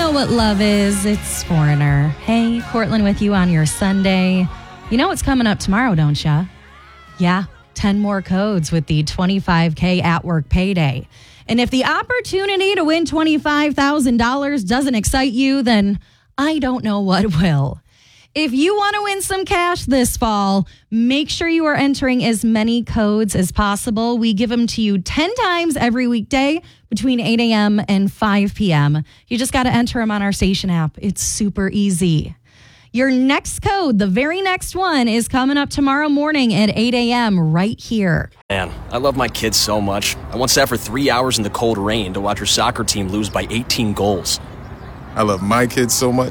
know what love is. It's Foreigner. Hey, Cortland with you on your Sunday. You know what's coming up tomorrow, don't ya? Yeah, 10 more codes with the $25K at work payday. And if the opportunity to win $25,000 doesn't excite you, then I don't know what will. If you want to win some cash this fall, make sure you are entering as many codes as possible. We give them to you 10 times every weekday between 8 a.m. and 5 p.m. You just got to enter them on our station app. It's super easy. Your next code, the very next one, is coming up tomorrow morning at 8 a.m. right here. Man, I love my kids so much. I once sat for 3 hours in the cold rain to watch her soccer team lose by 18 goals. I love my kids so much.